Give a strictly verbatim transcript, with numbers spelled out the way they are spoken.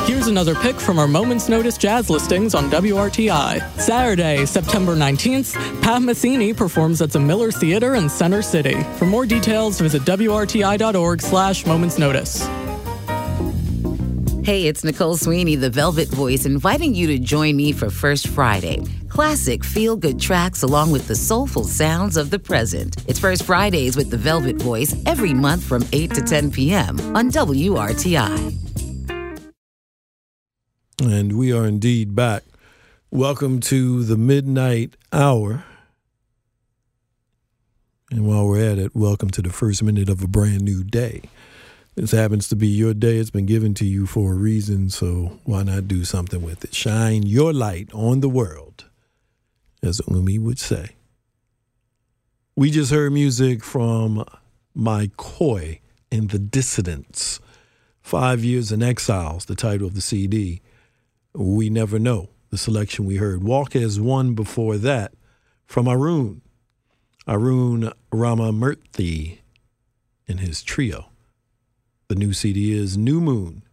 Here's another pick from our Moments Notice jazz listings on W R T I. Saturday, September nineteenth, Pat Metheny performs at the Miller Theater in Center City. For more details, visit W R T I dot org slash Moments Notice. Hey, it's Nicole Sweeney, the Velvet Voice, inviting you to join me for First Friday. Classic feel-good tracks along with the soulful sounds of the present. It's First Fridays with the Velvet Voice every month from eight to ten p.m. on W R T I. And we are indeed back. Welcome to the midnight hour. And while we're at it, welcome to the first minute of a brand new day. This happens to be your day. It's been given to you for a reason, so why not do something with it? Shine your light on the world, as Umi would say. We just heard music from McCoy and the Dissidents. Five Years in Exiles, the title of the C D. We Never Know, the selection we heard. Walk as One before that from Arun. Arun Ramamurthy and his trio. The new C D is New Moon,